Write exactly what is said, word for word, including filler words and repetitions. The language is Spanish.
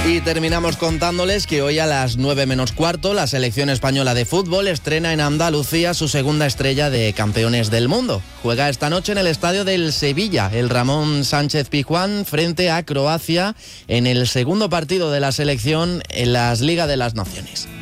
Y terminamos contándoles que hoy a las nueve menos cuarto la selección española de fútbol estrena en Andalucía su segunda estrella de campeones del mundo. Juega esta noche en el estadio del Sevilla, el Ramón Sánchez Pizjuán, frente a Croacia en el segundo partido de la selección en las Ligas de las Naciones.